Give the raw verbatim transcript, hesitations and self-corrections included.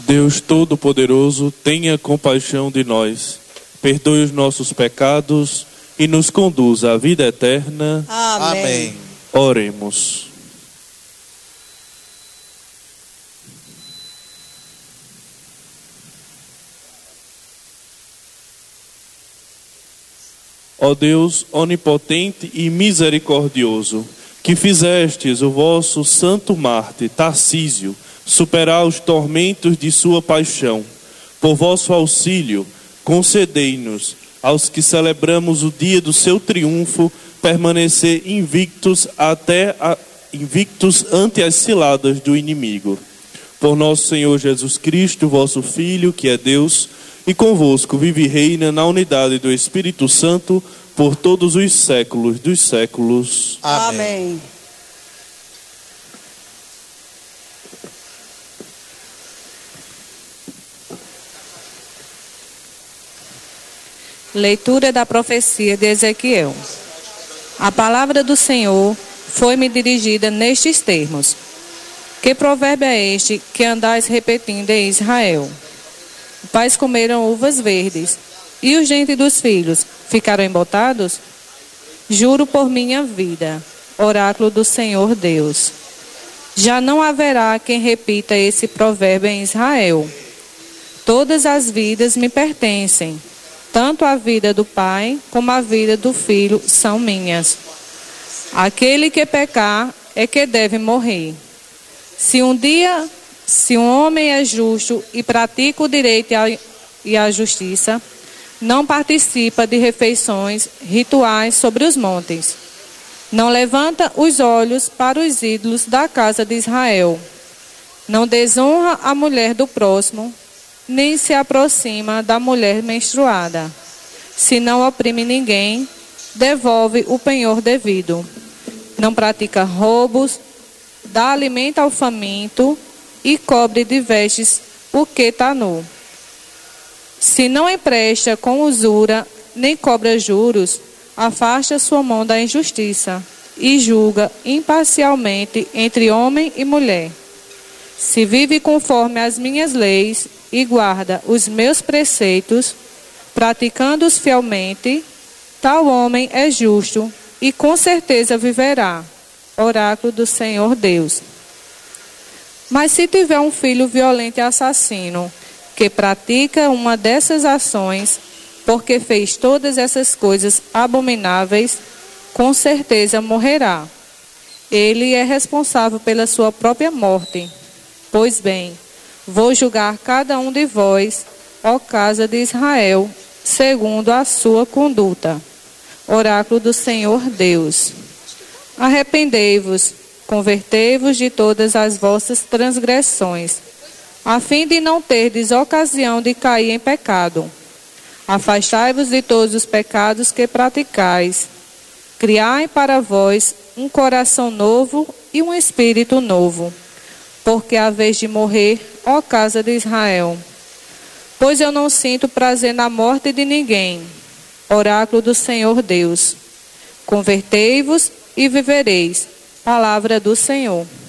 Deus Todo-Poderoso, tenha compaixão de nós, perdoe os nossos pecados e nos conduza à vida eterna. Amém. Amém. Oremos. Ó Deus onipotente e misericordioso, que fizestes o vosso santo mártir Tarcísio superar os tormentos de sua paixão, por vosso auxílio, concedei-nos, aos que celebramos o dia do seu triunfo, permanecer invictos até a, invictos ante as ciladas do inimigo. Por nosso Senhor Jesus Cristo, vosso Filho, que é Deus, e convosco vive e reina na unidade do Espírito Santo, por todos os séculos dos séculos. Amém. Leitura da profecia de Ezequiel. A palavra do Senhor foi-me dirigida nestes termos. Que provérbio é este que andais repetindo em Israel? Os pais comeram uvas verdes, e os dentes dos filhos ficaram embotados? Juro por minha vida, oráculo do Senhor Deus. Já não haverá quem repita esse provérbio em Israel. Todas as vidas me pertencem. Tanto a vida do pai como a vida do filho são minhas. Aquele que pecar é que deve morrer. Se um dia, se um homem é justo e pratica o direito e a justiça, não participa de refeições rituais sobre os montes. Não levanta os olhos para os ídolos da casa de Israel. Não desonra a mulher do próximo, nem se aproxima da mulher menstruada. Se não oprime ninguém, devolve o penhor devido. Não pratica roubos, dá alimento ao faminto e cobre de vestes o que está nu. Se não empresta com usura, nem cobra juros, afasta sua mão da injustiça e julga imparcialmente entre homem e mulher. Se vive conforme as minhas leis e guarda os meus preceitos, praticando-os fielmente, tal homem é justo e com certeza viverá. Oráculo do Senhor Deus. Mas se tiver um filho violento e assassino, que pratica uma dessas ações, porque fez todas essas coisas abomináveis, com certeza morrerá. Ele é responsável pela sua própria morte. Pois bem, vou julgar cada um de vós, ó casa de Israel, segundo a sua conduta. Oráculo do Senhor Deus. Arrependei-vos, convertei-vos de todas as vossas transgressões, a fim de não terdes ocasião de cair em pecado. Afastai-vos de todos os pecados que praticais. Criai para vós um coração novo e um espírito novo. Porque a vez de morrer, ó casa de Israel. Pois eu não sinto prazer na morte de ninguém. Oráculo do Senhor Deus. Convertei-vos e vivereis. Palavra do Senhor.